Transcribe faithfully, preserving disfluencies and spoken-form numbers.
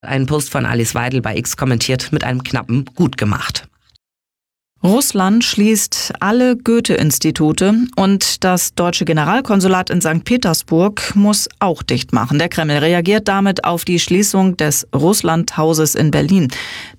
Ein Post von Alice Weidel bei X kommentiert mit einem knappen Gut gemacht. Russland schließt alle Goethe-Institute und das deutsche Generalkonsulat in Sankt Petersburg muss auch dicht machen. Der Kreml reagiert damit auf die Schließung des Russlandhauses in Berlin.